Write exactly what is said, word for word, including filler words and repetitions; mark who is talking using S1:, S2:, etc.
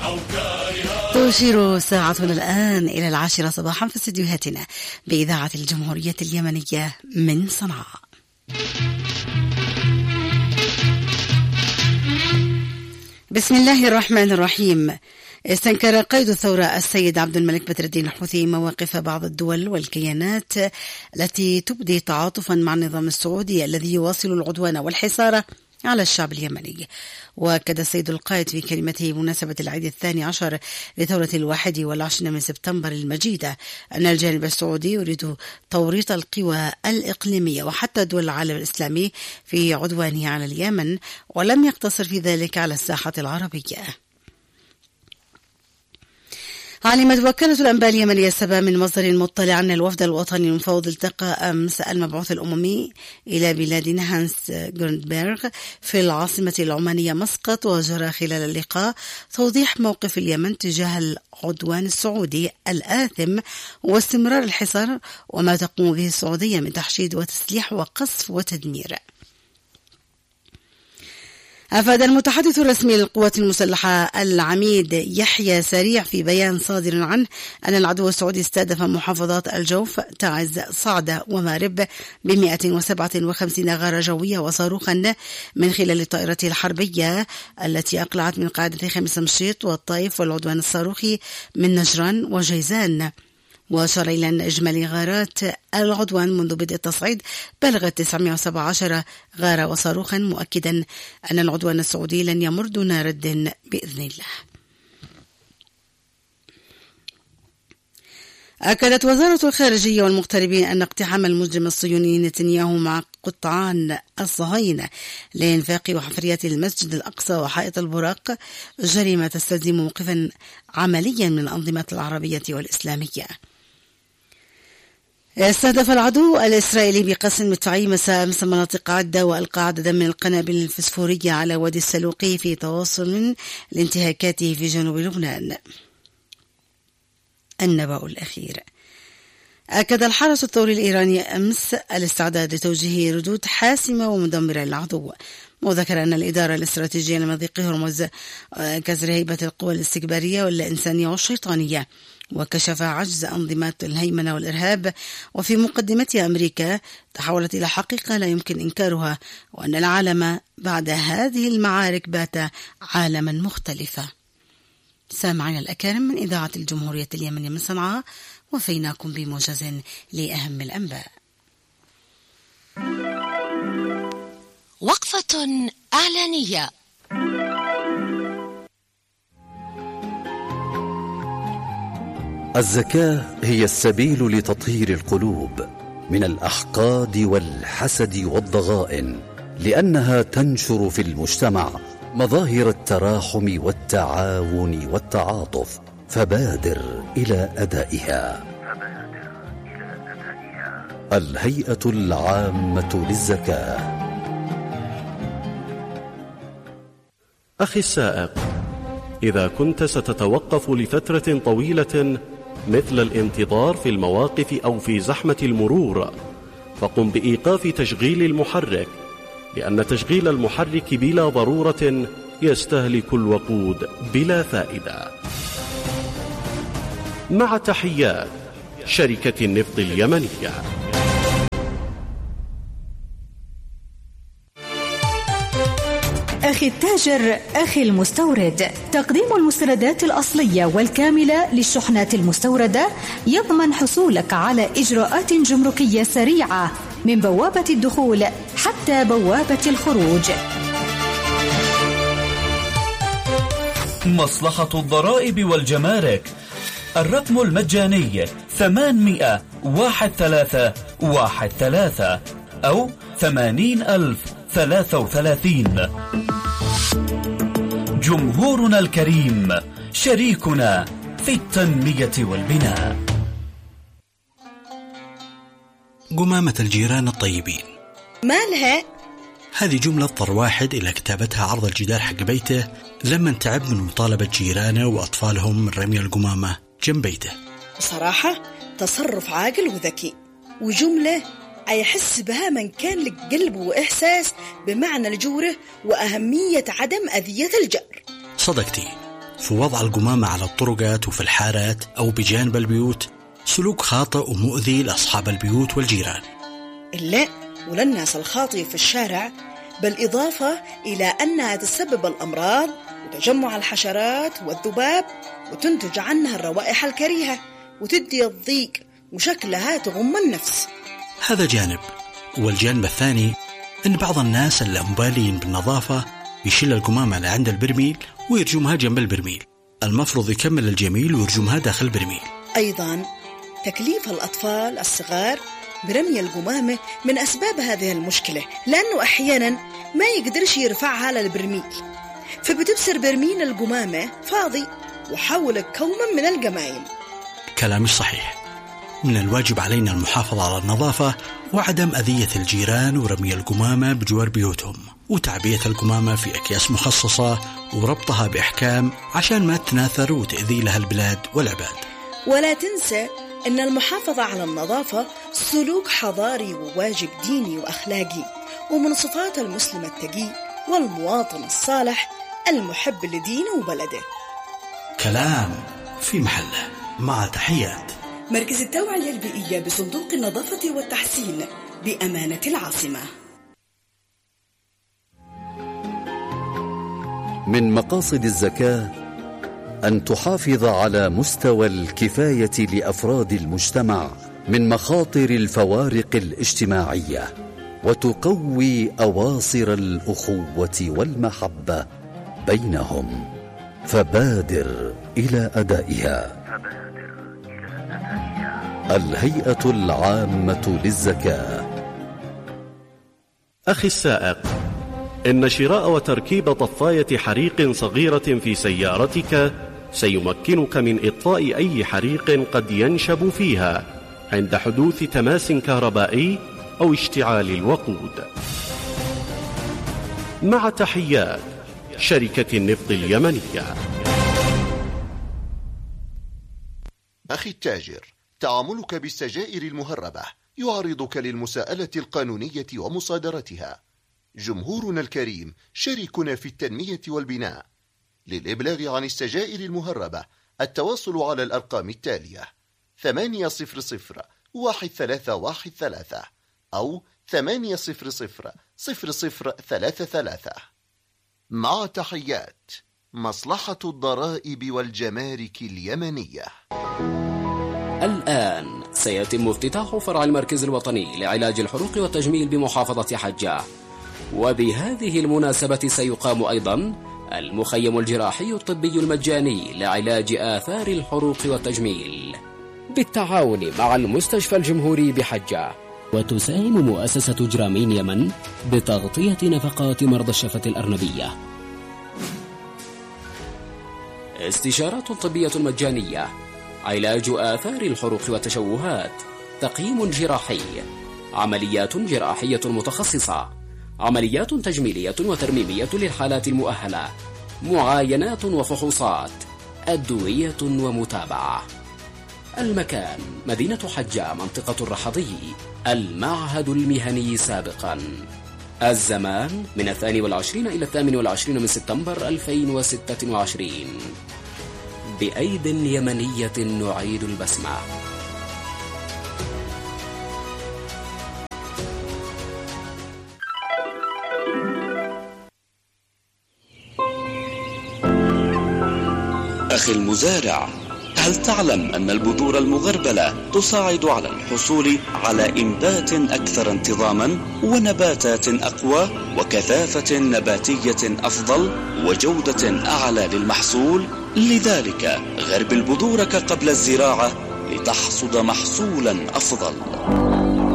S1: تشير ساعتنا الآن إلى العاشرة صباحا في استديوهاتنا بإذاعة الجمهورية اليمنية من صنعاء. بسم الله الرحمن الرحيم. استنكر قائد الثورة السيد عبد الملك بدر الدين الحوثي مواقف بعض الدول والكيانات التي تبدي تعاطفا مع النظام السعودي الذي يواصل العدوان والحصار على الشعب اليمني. وأكد السيد القائد في كلمته بمناسبة العيد الثاني عشر لثورة الواحد والعشرين من سبتمبر المجيدة أن الجانب السعودي يريد توريط القوى الإقليمية وحتى دول العالم الإسلامي في عدوانه على اليمن، ولم يقتصر في ذلك على الساحة العربية. علمت وكالة الأنباء اليمنية السبا من مصدر مطلع أن الوفد الوطني المفوض التقى أمس المبعوث الأممي إلى بلادنا هانس جوندبيرغ في العاصمة العمانية مسقط، وجرى خلال اللقاء توضيح موقف اليمن تجاه العدوان السعودي الآثم واستمرار الحصار وما تقوم به السعودية من تحشيد وتسليح وقصف وتدمير. أفاد المتحدث الرسمي للقوات المسلحة العميد يحيى سريع في بيان صادر عنه أن العدو السعودي استهدف محافظات الجوف، تعز، صعدة ومارب ب مئة وسبعة وخمسين غارة جوية وصاروخا من خلال طائرته الحربية التي أقلعت من قاعدة خمس مشيط والطائف، والعدوان الصاروخي من نجران وجيزان. وأشار إلى أن إجمالي غارات العدوان منذ بدء التصعيد بلغت تسعمئة وسبعة عشر غارة وصاروخا، مؤكدا أن العدوان السعودي لن يمر دون رد بإذن الله. أكدت وزارة الخارجية والمغتربين أن اقتحام المجرم الصهيوني نتنياهو مع قطعان الصهاينة لإنفاق وحفريات المسجد الأقصى وحائط البراق جريمة تستلزم موقفا عمليا من الأنظمة العربية والإسلامية. استهدف العدو الإسرائيلي بقصف مدفعي مساء أمس مناطق عدة، وألقى عددا من القنابل الفسفورية على وادي السلوقي في تواصل لانتهاكاته في جنوب لبنان. النبأ الأخير. أكد الحرس الثوري الإيراني أمس الاستعداد لتوجيه ردود حاسمة ومدمرة للعدو، وذكر أن الإدارة الاستراتيجية لمضيق هرمز كسر هيبة القوى الاستكبارية والإنسانية والشيطانية، وكشف عجز أنظمات الهيمنة والإرهاب، وفي مقدمتها أمريكا تحولت إلى حقيقة لا يمكن إنكارها، وأن العالم بعد هذه المعارك بات عالما مختلفا. سامعين الأكارم من إذاعة الجمهورية اليمنية من صنعاء، وفيناكم بموجز لأهم الأنباء.
S2: وقفة إعلانية.
S3: الزكاة هي السبيل لتطهير القلوب من الأحقاد والحسد والضغائن، لأنها تنشر في المجتمع مظاهر التراحم والتعاون والتعاطف، فبادر إلى أدائها. الهيئة العامة للزكاة.
S4: أخي السائق، إذا كنت ستتوقف لفترة طويلة مثل الانتظار في المواقف أو في زحمة المرور، فقم بإيقاف تشغيل المحرك، لأن تشغيل المحرك بلا ضرورة يستهلك الوقود بلا فائدة. مع تحيات شركة النفط اليمنية.
S5: أخي التاجر، أخي المستورد، تقديم المستندات الأصلية والكاملة للشحنات المستوردة يضمن حصولك على إجراءات جمركية سريعة من بوابة الدخول حتى بوابة الخروج.
S6: مصلحة الضرائب والجمارك، الرقم المجاني ثمانمئة واحد ثلاثة واحد ثلاثة أو ثمانين ألف ثلاثة وثلاثين. جمهورنا الكريم شريكنا في التنمية والبناء.
S7: قمامة الجيران الطيبين.
S8: مالها؟
S7: هذه جملة ضر واحد إلى كتابتها عرض الجدار حق بيته لما تعب من مطالبة جيرانه وأطفالهم من رمي القمامة جنب بيته.
S8: صراحة تصرف عاقل وذكي، وجملة يحس بها من كان لك قلب وإحساس بمعنى الجوره وأهمية عدم أذية الجار.
S7: صدقتي، في وضع القمامة على الطرقات وفي الحارات أو بجانب البيوت سلوك خاطئ ومؤذي لأصحاب البيوت والجيران.
S8: لا، وللناس الخاطئة في الشارع، بالإضافة إلى أنها تسبب الأمراض وتجمع الحشرات والذباب، وتنتج عنها الروائح الكريهة وتدي الضيق وشكلها تغم النفس.
S7: هذا جانب. والجانب الثاني أن بعض الناس اللامبالين بالنظافة يشيل القمامة اللي عند البرميل ويرجمها جنب البرميل، المفروض يكمل الجميل ويرجمها داخل البرميل.
S8: أيضا تكليف الأطفال الصغار برمي القمامة من أسباب هذه المشكلة، لأنه أحيانا ما يقدرش يرفعها للبرميل، فبتبصر برميل القمامة فاضي وحول كوما من القمايم.
S7: كلام صحيح. من الواجب علينا المحافظة على النظافة وعدم أذية الجيران ورمي القمامة بجوار بيوتهم، وتعبية القمامة في أكياس مخصصة وربطها بإحكام عشان ما تناثر وتأذي لها البلاد والعباد.
S8: ولا تنسى أن المحافظة على النظافة سلوك حضاري وواجب ديني وأخلاقي، ومن صفات المسلم التقي والمواطن الصالح المحب لدينه وبلده.
S7: كلام في محله. مع تحيات
S8: مركز التوعية البيئية بصندوق النظافة والتحسين بأمانة العاصمة.
S3: من مقاصد الزكاة أن تحافظ على مستوى الكفاية لأفراد المجتمع من مخاطر الفوارق الاجتماعية، وتقوي أواصر الأخوة والمحبة بينهم، فبادر إلى أدائها. الهيئة العامة للزكاة.
S4: أخي السائق، إن شراء وتركيب طفاية حريق صغيرة في سيارتك سيمكنك من إطفاء أي حريق قد ينشب فيها عند حدوث تماس كهربائي أو اشتعال الوقود. مع تحيات شركة النفط اليمنية.
S9: أخي التاجر، تعاملك بالسجائر المهربة يعرضك للمساءلة القانونية ومصادرتها. جمهورنا الكريم شريكنا في التنمية والبناء. للإبلاغ عن السجائر المهربة التواصل على الأرقام التالية: ثمانية صفر صفر واحد ثلاثة واحد ثلاثة أو ثمانية صفر صفر صفر صفر ثلاثة ثلاثة. مع تحيات مصلحة الضرائب والجمارك اليمنية.
S10: الآن سيتم افتتاح فرع المركز الوطني لعلاج الحروق والتجميل بمحافظة حجة، وبهذه المناسبة سيقام أيضا المخيم الجراحي الطبي المجاني لعلاج آثار الحروق والتجميل بالتعاون مع المستشفى الجمهوري بحجة. وتساهم مؤسسة جرامين يمن بتغطية نفقات مرضى الشفة الأرنبية. استشارات طبية مجانية، علاج آثار الحروق والتشوهات، تقييم جراحي، عمليات جراحية متخصصة، عمليات تجميلية وترميمية للحالات المؤهلة، معاينات وفحوصات، أدوية ومتابعة. المكان مدينة حجة، منطقة الرحضي، المعهد المهني سابقا. الزمان من الثاني والعشرين إلى الثامن والعشرين من سبتمبر ألفين وستة وعشرين. بأيد يمنية نعيد البسمة.
S11: أخي المزارع، هل تعلم أن البذور المغربلة تساعد على الحصول على إنبات أكثر انتظاما ونباتات أقوى وكثافة نباتية أفضل وجودة أعلى للمحصول؟ لذلك غرب بذورك قبل الزراعة لتحصد محصولا أفضل.